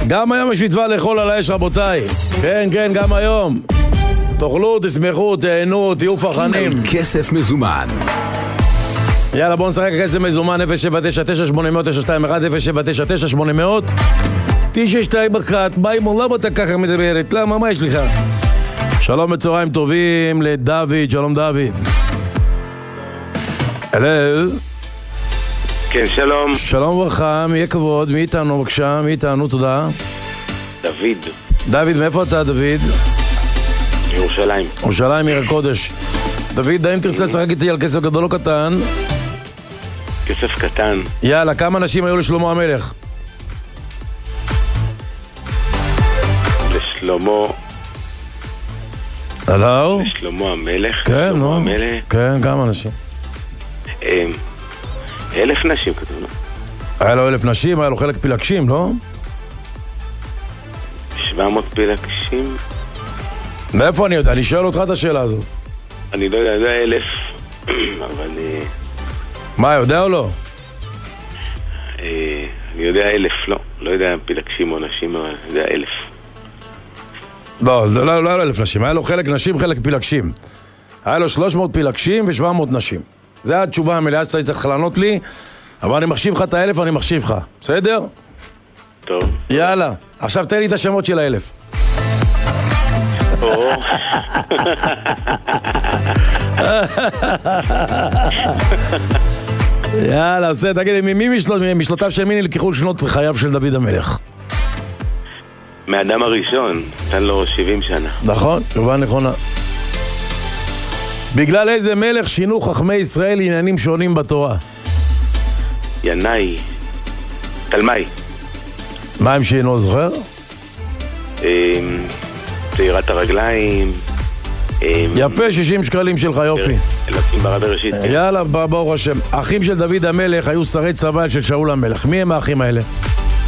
גם היום יש מצווה לאכול על האש, רבותיי. כן, כן, גם היום. תאכלו, תשמחו, תהנו, תהיו פרחנים. כסף מזומן. יאללה, בואו נשחק כסף מזומן 079-921-079-921 922 בקט. ביימון, למה אתה ככה מדברת? למה? מה יש לך? שלום וצהריים טובים לדוד. שלום דוד. הלו. כן, שלום. שלום וברכה, מי כבוד? מי איתנו בבקשה? מי איתנו? תודה. דוד. דוד, מאיפה אתה דוד? ירושלים. ירושלים, עיר הקודש. דוד, האם תרצה לשחק איתי על כסף גדול או קטן? כסף קטן. יאללה, כמה נשים היו לשלמה המלך? לשלמה... הלו? לשלמה המלך? כן, שלמה נו. המלך. כן, כמה נשים? 1000 נשים כתוב, לא? היה לו 1000 נשים, היה לו חלק פילגשים, לא? 700 פילגשים? מאיפה אני יודע? אני שואל אותך את השאלה הזאת. אני לא יודע, זה 1000. אבל אני... מה, יודע או לא? אני יודע 1000, לא. לא יודע פילגשים או נשים, אבל זה 1000. לא, לא היה לו 1000 נשים, היה לו חלק נשים, חלק פילגשים. היה לו 300 פילגשים ו700 נשים. זו התשובה המלאה שאתה צריך לענות לי, אבל אני מחשיב לך את 1000, אני מחשיב לך. בסדר? טוב. יאללה, עכשיו תן לי את השמות של 1000. יאללה, עושה, תגיד, ממי משלותיו של מי נלקחו שנות חייו של דוד המלך? מהאדם הראשון, נתן לו 70 שנה. נכון, תשובה נכונה. בגלל איזה מלך שינו חכמי ישראל עניינים שונים בתורה? ינאי. תלמי. מה הם שינו, זוכר? תאירת הרגליים. יפה, 60 שקלים שלך, יופי. אלוקים ברא בראשית. יאללה, ברוך השם. האחים של דוד המלך היו שרי צבא של שאול המלך. מי הם האחים האלה?